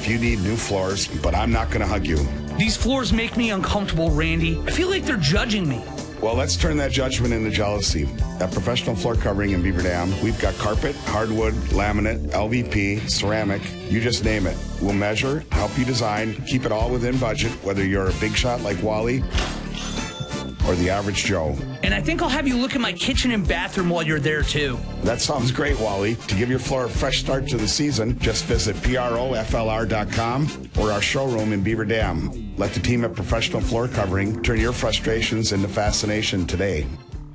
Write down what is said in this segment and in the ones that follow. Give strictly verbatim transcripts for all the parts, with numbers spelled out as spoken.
if you need new floors, but I'm not going to hug you. These floors make me uncomfortable, Randy. I feel like they're judging me. Well, let's turn that judgment into jealousy. At Professional Floor Covering in Beaver Dam, we've got carpet, hardwood, laminate, L V P, ceramic, you just name it. We'll measure, help you design, keep it all within budget, whether you're a big shot like Wally or the average Joe. And I think I'll have you look at my kitchen and bathroom while you're there, too. That sounds great, Wally. To give your floor a fresh start to the season, just visit P R O F L R dot com or our showroom in Beaver Dam. Let the team at Professional Floor Covering turn your frustrations into fascination today.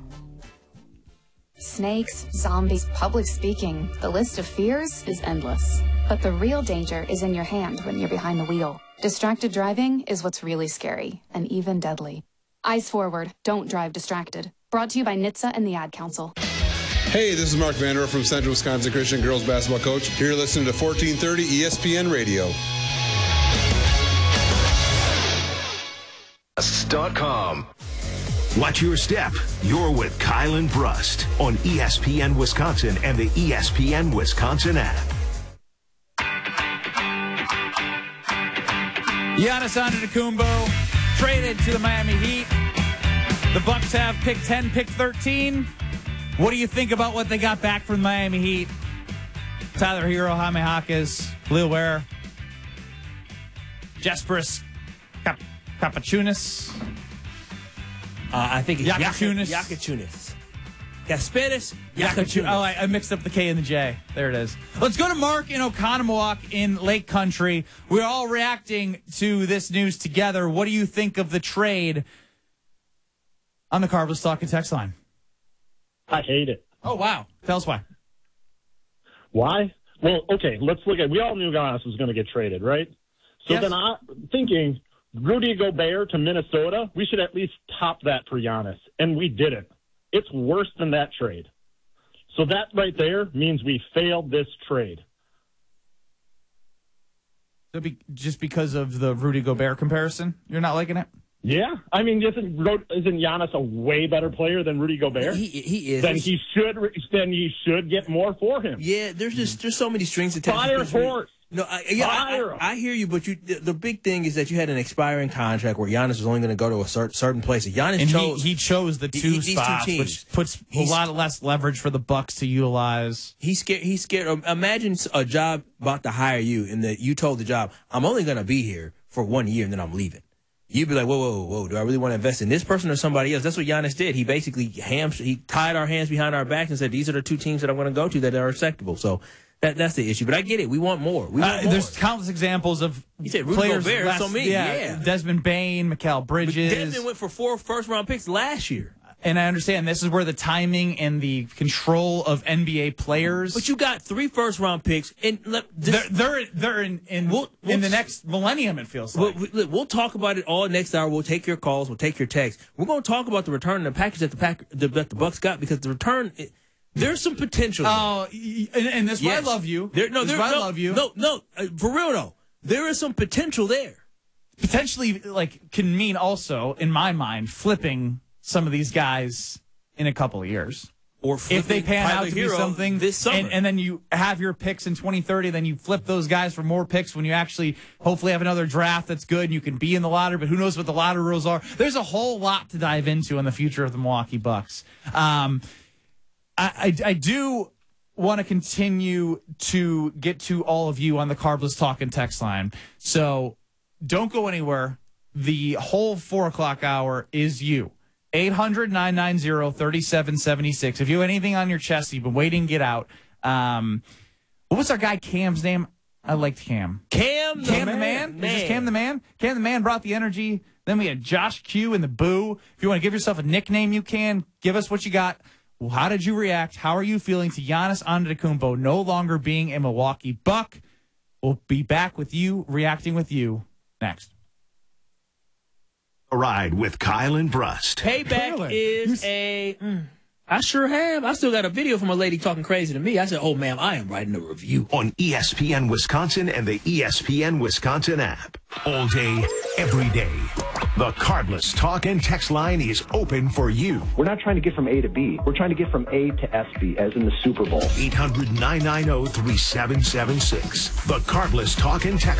Snakes, zombies, public speaking. The list of fears is endless. But the real danger is in your hand when you're behind the wheel. Distracted driving is what's really scary and even deadly. Eyes forward, don't drive distracted. Brought to you by N H T S A and the Ad Council. Hey, this is Mark Vanderer from Central Wisconsin Christian Girls Basketball Coach. You're listening to fourteen thirty E S P N Radio. dot com. Watch your step. You're with Kyle and Brust on E S P N Wisconsin and the E S P N Wisconsin app. Giannis Antetokounmpo traded to the Miami Heat. The Bucks have pick ten, pick thirteen. What do you think about what they got back from the Miami Heat? Tyler Hero, Jaime Jaquez, Lil Ware, Jesperis Cap- Capachunas. Uh, I think it's Yakachunas. Yakachunas. Gasperis Yakachunas. Yakachunas. Oh, I, I mixed up the K and the J. There it is. Let's go to Mark in Oconomowoc in Lake Country. We're all reacting to this news together. What do you think of the trade on the Carbless Talk and text line? I hate it. Oh, wow. Tell us why. Why? Well, okay, let's look at, we all knew Giannis was going to get traded, right? So Yes. then I'm thinking, Rudy Gobert to Minnesota, we should at least top that for Giannis, and we didn't. It's worse than that trade. So that right there means we failed this trade. So be, just because of the Rudy Gobert comparison, you're not liking it? Yeah, I mean, isn't isn't Giannis a way better player than Rudy Gobert? He he is. Then he should then he should get more for him. Yeah, there's just there's so many strings attached. Fire horse. No, I, yeah, I, I, I hear you, but you the, the big thing is that you had an expiring contract where Giannis was only going to go to a cer- certain place. Giannis and chose he, he chose the two he, these spots, two which puts He's, a lot less leverage for the Bucks to utilize. He's scared. He's scared. Imagine a job about to hire you, and that you told the job, "I'm only going to be here for one year, and then I'm leaving." You'd be like, whoa, whoa, whoa, do I really want to invest in this person or somebody else? That's what Giannis did. He basically hams- he tied our hands behind our backs and said, these are the two teams that I'm going to go to that are acceptable. So that that's the issue. But I get it. We want more. We want uh, more. There's countless examples of you said Rudy players. Gobert, last, so me, yeah, yeah. Desmond Bain, Mikal Bridges. Desmond went for four first-round picks last year. And I understand this is where the timing and the control of N B A players. But you got three first-round picks, and let, this, they're they're they're in in, we'll, we'll, in the next millennium. It feels like we'll, we'll talk about it all next hour. We'll take your calls. We'll take your texts. We're going to talk about the return and the package that the pack the, that the Bucks got because the return. It, there's some potential. Oh, and, and this is yes. why I love you. There, no, this there, is why no, I love you. No, no, uh, for real though, there is some potential there. Potentially, like, can mean also, in my mind, flipping some of these guys in a couple of years. Or if they pan Tyler out to Hero be something this summer. And, and then you have your picks in twenty thirty, then you flip those guys for more picks when you actually hopefully have another draft that's good and you can be in the lottery, but who knows what the lottery rules are. There's a whole lot to dive into in the future of the Milwaukee Bucks. Um, I, I, I do want to continue to get to all of you on the Carbless Talk and text line. So don't go anywhere. The whole four o'clock hour is you. eight hundred, nine nine zero, three seven seven six. If you have anything on your chest, you've been waiting to get out. Um, what was our guy Cam's name? I liked Cam. Cam the Cam man. the man? man. Is this Cam the man? Cam the man brought the energy. Then we had Josh Q and the Boo. If you want to give yourself a nickname, you can. Give us what you got. Well, how did you react? How are you feeling to Giannis Antetokounmpo no longer being a Milwaukee Buck? We'll be back with you, reacting with you next. A ride with Kyle and Brust. Payback Clearly. is a... Mm, I sure have. I still got a video from a lady talking crazy to me. I said, oh, ma'am, I am writing a review. On E S P N Wisconsin and the E S P N Wisconsin app. All day, every day. The Carbless Talk and text line is open for you. We're not trying to get from A to B. We're trying to get from A to S B, as in the Super Bowl. eight hundred, nine nine zero, three seven seven six. The Carbless Talk and text